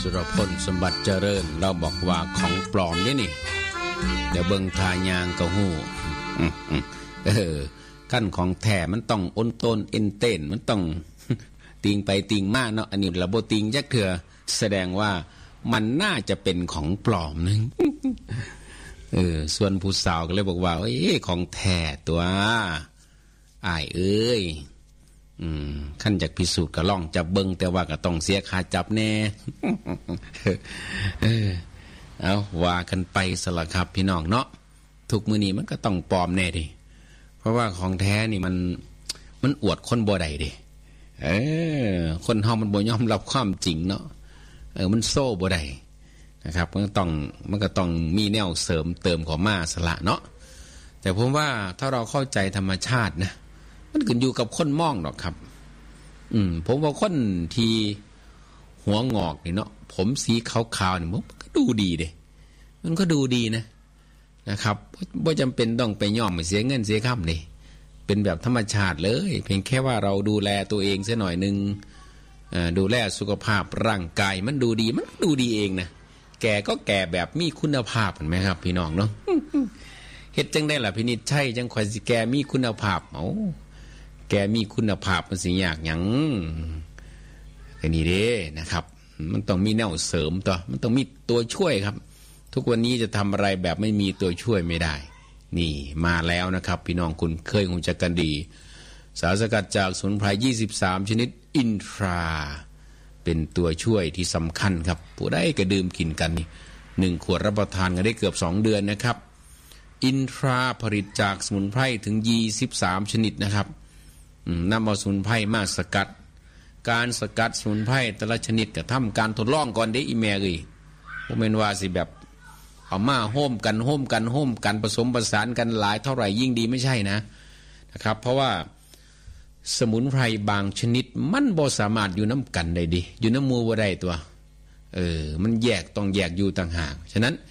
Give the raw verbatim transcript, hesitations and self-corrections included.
สุรพลสมบัติเจริญเราบอกว่าของปลอมนี่นี่เดี๋ยวเบิ่งทายางก็ฮู้เออขั้นของแท้มันต้องอ้นต้นเอ็นเต้นมันต้องติงไปติงมาเนาะอันนี้ระบบติงจักเถื่อแสดงว่ามันน่าจะเป็นของปลอมนึงเออส่วนผู้สาวก็เลยบอกว่าเอ้ยของแท้ตัวอ้ายเอ้ยอืมขั้นจากพิสูจน์ก็ล่องจับเบิ่งแต่ว่าก็ต้องเสียค่าจับแน่เออเอาว่ากันไปสละครับพี่น้องเนาะทุกมื้อนี้มันก็ต้องปลอมแน่ดิเพราะว่าของแท้นี่มันมันอวดคนบ่ได้ดิเออคนเฮามันบ่ยอมรับความจริงเนาะเออมันโซ่บ่ได้นะครับมันก็ต้องมันก็ต้องมีแนวเสริมเติมเข้ามาสละเนาะแต่ผมว่าถ้าเราเข้าใจธรรมชาตินะมันขึ้นอยู่กับคนมองหรอกครับอืมผมว่าคนที่หัวงอกนี่เนาะผมสีขาวๆนี่มันก็ดูดีเด้มันก็ดูดีนะนะครับบ่จำเป็นต้องไปย่อมเสียเงินเสียค่ำนี่เป็นแบบธรรมชาติเลยเพียงแค่ว่าเราดูแลตัวเองเสียหน่อยนึงดูแลสุขภาพร่างกายมันดูดีมันดูดีเองนะแก่ก็แก่แบบมีคุณภาพเห็นไหมครับพี่น้องเนาะเฮ็ดจังได้ล่ะพี่นิดใช่จังข่อยสิแก่มีคุณภาพเอ้าแก่มีคุณภาพมันสิยากหยังก็นี่เด้นะครับมันต้องมีแนวเสริมตัวมันต้องมีตัวช่วยครับทุกวันนี้จะทำอะไรแบบไม่มีตัวช่วยไม่ได้นี่มาแล้วนะครับพี่น้องคุณเคยคงจะกันดีสารสกัดจากสมุนไพรยี่สิบสามชนิดอินทราเป็นตัวช่วยที่สำคัญครับผู้ใดก็ดื่มกินกันนี่หนึ่งขวดรับประทานกันได้เกือบสองเดือนนะครับอินทราผลิตจากสมุนไพรถึงยี่สิบสามชนิดนะครับนำเอาสมุนไพรมาสกัดการสกัดสมุนไพรแต่ละชนิดก็ทำการทดลองก่อนได้อีแม่เอ้ยบ่แม่นว่าสิแบบเอามาโฮมกันโฮมกันโฮมกันผสมผสานกันหลายเท่าไหร่ยิ่งดีไม่ใช่นะนะครับเพราะว่าสมุนไพรบางชนิดมันบ่สามารถอยู่น้ำกันได้ดิอยู่น้ำมูบ่ได้ตัวเออมันแยกต้องแยกอยู่ต่างหากฉะนั้น